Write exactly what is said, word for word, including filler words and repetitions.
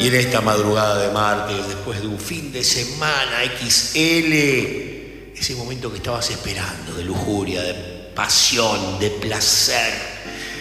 Y en esta madrugada de martes, después de un fin de semana equis ele, ese momento que estabas esperando, de lujuria, de pasión, de placer,